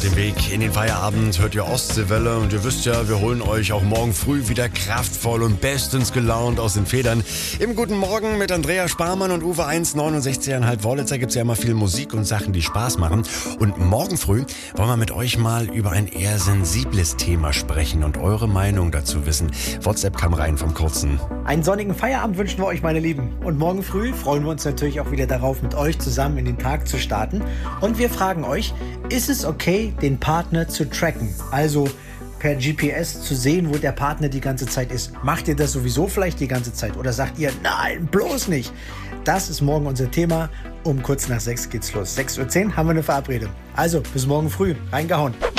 dem Weg in den Feierabend hört ihr Ostseewelle und ihr wisst ja, wir holen euch auch morgen früh wieder kraftvoll und bestens gelaunt aus den Federn. Im Guten Morgen mit Andrea Sparmann und Uwe 1, 69,5 Wollitzer gibt's ja immer viel Musik und Sachen, die Spaß machen. Und morgen früh wollen wir mit euch mal über ein eher sensibles Thema sprechen und eure Meinung dazu wissen. WhatsApp kam rein vom Kurzen. Einen sonnigen Feierabend wünschen wir euch, meine Lieben. Und morgen früh freuen wir uns natürlich auch wieder darauf, mit euch zusammen in den Tag zu starten. Und wir fragen euch, ist es okay, den Partner zu tracken? Also per GPS zu sehen, wo der Partner die ganze Zeit ist. Macht ihr das sowieso vielleicht die ganze Zeit? Oder sagt ihr, nein, bloß nicht? Das ist morgen unser Thema. Um kurz nach 6 geht's los. 6:10 Uhr haben wir eine Verabredung. Also, bis morgen früh. Reingehauen.